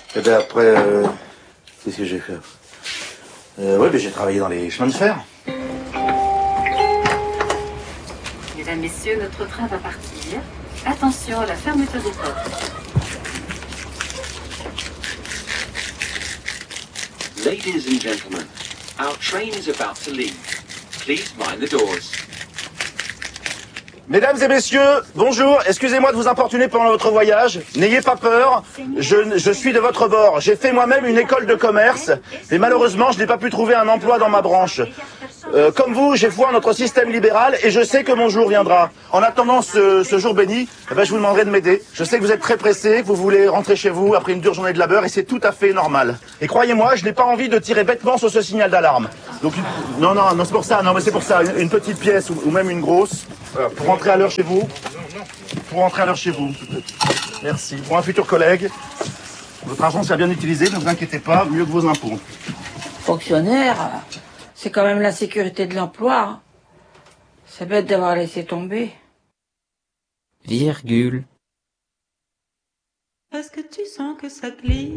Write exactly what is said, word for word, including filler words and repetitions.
Et bien après, euh, qu'est-ce que j'ai fait euh, Oui, ben j'ai travaillé dans les chemins de fer. Mesdames, Messieurs, notre train va partir. Attention à la fermeture des portes. Ladies and gentlemen, our train is about to leave. Please mind the doors. Mesdames et messieurs, bonjour, excusez-moi de vous importuner pendant votre voyage, n'ayez pas peur, je, je suis de votre bord. J'ai fait moi-même une école de commerce, mais malheureusement je n'ai pas pu trouver un emploi dans ma branche. Euh, comme vous, j'ai foi en notre système libéral et je sais que mon jour viendra. En attendant ce, ce jour béni, eh ben, je vous demanderai de m'aider. Je sais que vous êtes très pressé, que vous voulez rentrer chez vous après une dure journée de labeur et c'est tout à fait normal. Et croyez-moi, je n'ai pas envie de tirer bêtement sur ce signal d'alarme. Donc, une... non, non, non, c'est pour ça, non, mais c'est pour ça, une, une petite pièce ou, ou même une grosse. Voilà, pour rentrer à l'heure chez vous. Pour rentrer à l'heure chez vous. Merci. Pour un futur collègue, votre argent sera bien utilisé, ne vous inquiétez pas, mieux que vos impôts. Fonctionnaire, c'est quand même la sécurité de l'emploi. C'est bête d'avoir laissé tomber. Virgule. Est-ce que tu sens que ça glisse?